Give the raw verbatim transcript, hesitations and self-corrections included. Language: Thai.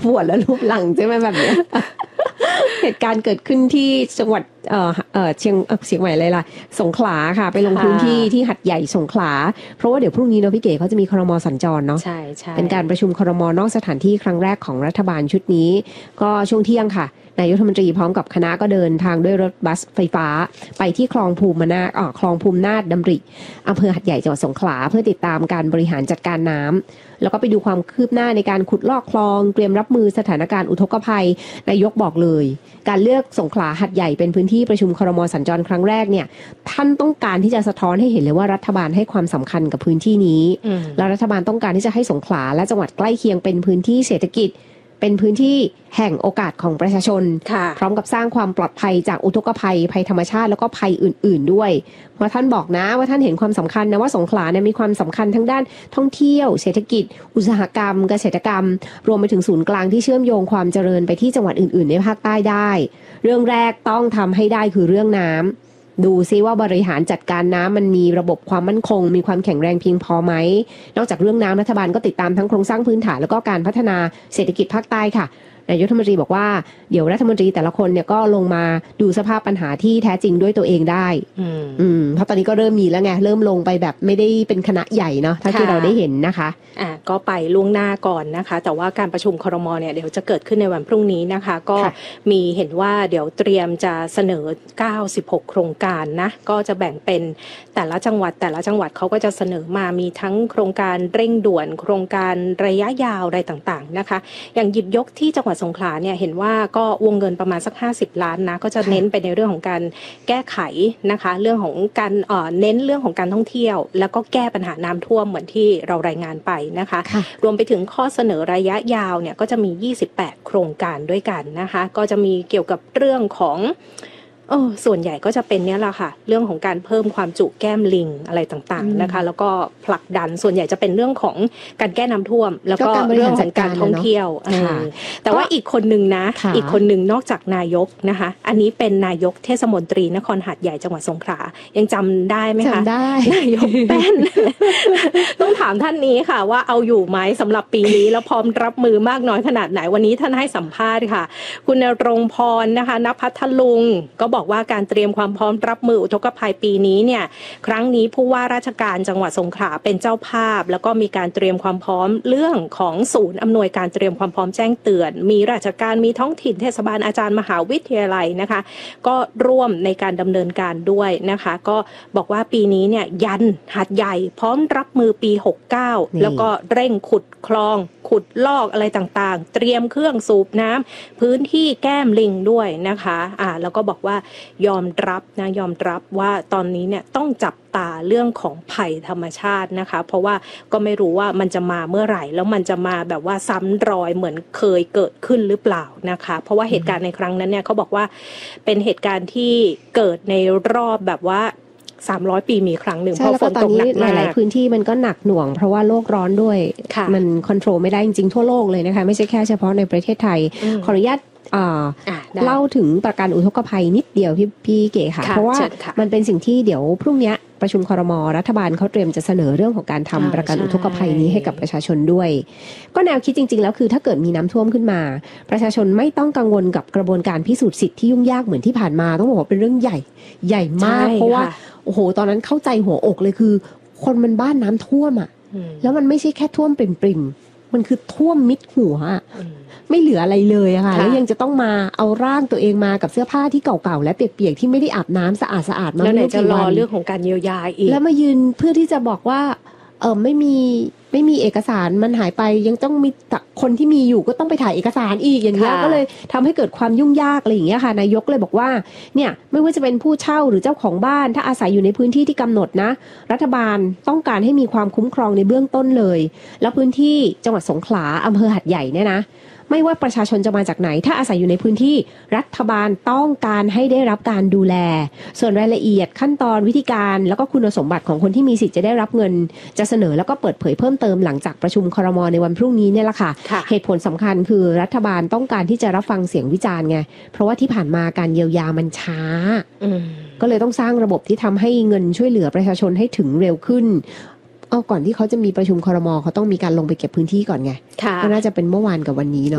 บวชแล้วรูปหลังใช่ไหมแบบนี้ เหตุการณ์เกิดขึ้นที่จังหวัดเอ่อเอ่อเชียงเชียงใหม่เลยล่ะสงขลาค่ะไปลงพื้นที่ที่หัดใหญ่สงขลาเพราะว่าเดี๋ยวพรุ่งนี้เนาะพี่เก๋เขาจะมีครม.สัญจรเนาะใช่ใช่เป็นการประชุมครม.นอกสถานที่ครั้งแรกของรัฐบาลชุดนี้ก็ช่วงเที่ยงค่ะนายกรัฐมนตรีพร้อมกับคณะก็เดินทางด้วยรถบัสไฟฟ้าไปที่คลองภูมินาถอ่อคลองภูมินาถดำริอำเภอหัดใหญ่จังหวัดสงขลาเพื่อติดตามการบริหารจัดการน้ำแล้วก็ไปดูความคืบหน้าในการขุดลอกคลองเตรียมรับมือสถานการณ์อุทกภัยนายกบอกเลยการเลือกสงขลาหัดใหญ่เป็นพื้นที่ประชุมครม.สัญจรครั้งแรกเนี่ยท่านต้องการที่จะสะท้อนให้เห็นเลยว่ารัฐบาลให้ความสำคัญกับพื้นที่นี้และรัฐบาลต้องการที่จะให้สงขลาและจังหวัดใกล้เคียงเป็นพื้นที่เศรษฐกิจเป็นพื้นที่แห่งโอกาสของประชาชนพร้อมกับสร้างความปลอดภัยจากอุทกภัยภัยธรรมชาติแล้วก็ภัยอื่นๆด้วยเพราะท่านบอกนะว่าท่านเห็นความสำคัญนะว่าสงขลาเนี่ยมีความสำคัญทั้งด้านท่องเที่ยวเศรษฐกิจอุตสาหกรรมเกษตรกรรมรวมไปถึงศูนย์กลางที่เชื่อมโยงความเจริญไปที่จังหวัดอื่นๆในภาคใต้ได้เรื่องแรกต้องทำให้ได้คือเรื่องน้ำดูซิว่าบริหารจัดการน้ำมันมีระบบความมั่นคงมีความแข็งแรงเพียงพอไหมนอกจากเรื่องน้ำรัฐบาลก็ติดตามทั้งโครงสร้างพื้นฐานแล้วก็การพัฒนาเศรษฐกิจภาคใต้ค่ะนายกรัฐมนตรีบอกว่าเดี๋ยวรัฐมนตรีแต่ละคนเนี่ยก็ลงมาดูสภาพปัญหาที่แท้จริงด้วยตัวเองได้อืมเพราะตอนนี้ก็เริ่มมีแล้วไงเริ่มลงไปแบบไม่ได้เป็นคณะใหญ่เนาะถ้าที่เราได้เห็นนะคะอ่าก็ไปล่วงหน้าก่อนนะคะแต่ว่าการประชุมครม.เนี่ยเดี๋ยวจะเกิดขึ้นในวันพรุ่งนี้นะคะก็มีเห็นว่าเดี๋ยวเตรียมจะเสนอเก้าสิบหกโครงการนะก็จะแบ่งเป็นแต่ละจังหวัดแต่ละจังหวัดเขาก็จะเสนอมามีทั้งโครงการเร่งด่วนโครงการระยะยาวอะไรต่างๆนะคะอย่างหยิบยกที่จังหวัดสงขลาเนี่ยเห็นว่าก็วงเงินประมาณสักห้าสิบล้านนะก็จะเน้นไปในเรื่องของการแก้ไขนะคะเรื่องของการเอ่อเน้นเรื่องของการท่องเที่ยวแล้วก็แก้ปัญหาน้ำท่วมเหมือนที่เรารายงานไปนะคะรวมไปถึงข้อเสนอระยะยาวเนี่ยก็จะมียี่สิบแปดโครงการด้วยกันนะคะก็จะมีเกี่ยวกับเรื่องของเออส่วนใหญ่ก็จะเป็นเนี้ยแหละค่ะเรื่องของการเพิ่มความจุแก้มลิงอะไรต่างๆนะคะแล้วก็ผลักดันส่วนใหญ่จะเป็นเรื่องของการแก้น้ำท่วมแล้วก็เรื่องของการท่องเที่ยวแต่ว่าอีกคนนึงนะอีกคนนึงนอกจากนายกนะคะอันนี้เป็นนายกเทศมนตรีนครหาดใหญ่จังหวัดสงขลายังจำได้ไหมคะจำได้นายกแป้น ต้องถามท่านนี้ค่ะว่าเอาอยู่ไหมสำหรับปีนี้แล้วพร้อมรับมือมากน้อยขนาดไหนวันนี้ท่านให้สัมภาษณ์ค่ะคุณณรงค์พรนะคะณพัทลุงก็บอกว่าการเตรียมความพร้อมรับมืออุทกภัยปีนี้เนี่ยครั้งนี้ผู้ว่าราชการจังหวัดสงขลาเป็นเจ้าภาพแล้วก็มีการเตรียมความพร้อมเรื่องของศูนย์อำนวยการเตรียมความพร้อมแจ้งเตือนมีราชการมีท้องถิ่นเทศบาลอาจารย์มหาวิทยาลัยนะคะก็ร่วมในการดำเนินการด้วยนะคะก็บอกว่าปีนี้เนี่ยยันหาดใหญ่พร้อมรับมือปีหกเก้าแล้วก็เร่งขุดคลองขุดลอกอะไรต่างๆเตรียมเครื่องสูบน้ำพื้นที่แก้มลิงด้วยนะคะอ่าแล้วก็บอกว่ายอมรับนะยอมรับว่าตอนนี้เนี่ยต้องจับตาเรื่องของภัยธรรมชาตินะคะเพราะว่าก็ไม่รู้ว่ามันจะมาเมื่อไหร่แล้วมันจะมาแบบว่าซ้ำรอยเหมือนเคยเกิดขึ้นหรือเปล่านะคะเพราะว่าเหตุการณ์ในครั้งนั้นเนี่ยเขาบอกว่าเป็นเหตุการณ์ที่เกิดในรอบแบบว่าสามร้อยปีมีครั้งหนึ่งเพราะฝนตกหนักมากหลายๆพื้นที่มันก็หนักหน่วงเพราะว่าโลกร้อนด้วยมันคอนโทรลไม่ได้จริงๆทั่วโลกเลยนะคะไม่ใช่แค่เฉพาะในประเทศไทยขออนุญาตเล่าถึงประกันอุทกภัยนิดเดียวพี่พี่เก๋ค่ะเพราะว่ามันเป็นสิ่งที่เดี๋ยวพรุ่งนี้ประชุมครม.รัฐบาลเขาเตรียมจะเสนอเรื่องของการทำประกันอุทกภัยนี้ให้กับประชาชนด้วยก็แนวคิดจริงๆแล้วคือถ้าเกิดมีน้ำท่วมขึ้นมาประชาชนไม่ต้องกังวลกับกระบวนการพิสูจน์สิทธิ์ที่ยุ่งยากเหมือนที่ผ่านมาต้องบอกว่าเป็นเรื่องใหญ่ใหญ่มากเพราะว่าโอ้โหตอนนั้นเข้าใจหัวอกเลยคือคนมันบ้านน้ำท่วมอ่ะแล้วมันไม่ใช่แค่ท่วมปริ่มๆมันคือท่วมมิดหัวไม่เหลืออะไรเลยอะค่ะแล้วยังจะต้องมาเอาร่างตัวเองมากับเสื้อผ้าที่เก่าๆและเปียกๆที่ไม่ได้อาบน้ำสะอาดสะอาดมาแล้วไหนจะรอเรื่องของการเยียวยาอีกแล้วมายืนเพื่อที่จะบอกว่าเออไม่มีไม่มีเอกสารมันหายไปยังต้องมีคนที่มีอยู่ก็ต้องไปถ่ายเอกสารอีกอย่างเงี้ยก็เลยทำให้เกิดความยุ่งยากอะไรอย่างเงี้ยค่ะนายกเลยบอกว่าเนี่ยไม่ว่าจะเป็นผู้เช่าหรือเจ้าของบ้านถ้าอาศัยอยู่ในพื้นที่ที่กำหนดนะรัฐบาลต้องการให้มีความคุ้มครองในเบื้องต้นเลยแล้วพื้นที่จังหวัดสงขลาอำเภอหัดใหญ่เนี่ยนะไม่ว่าประชาชนจะมาจากไหนถ้าอาศัยอยู่ในพื้นที่รัฐบาลต้องการให้ได้รับการดูแลส่วนรายละเอียดขั้นตอนวิธีการแล้วก็คุณสมบัติของคนที่มีสิทธิ์จะได้รับเงินจะเสนอแล้วก็เปิดเผยเพิ่มเติมหลังจากประชุมครม.ในวันพรุ่งนี้เนี่ยแหละค่ะเหตุผลสำคัญคือรัฐบาลต้องการที่จะรับฟังเสียงวิจารณ์ไงเพราะว่าที่ผ่านมาการเยียวยามันช้าก็เลยต้องสร้างระบบที่ทำให้เงินช่วยเหลือประชาชนให้ถึงเร็วขึ้นเอาก่อนที่เขาจะมีประชุมครม.เขาต้องมีการลงไปเก็บพื้นที่ก่อนไงก็น่าจะเป็นเมื่อวานกับวันนี้เนาะ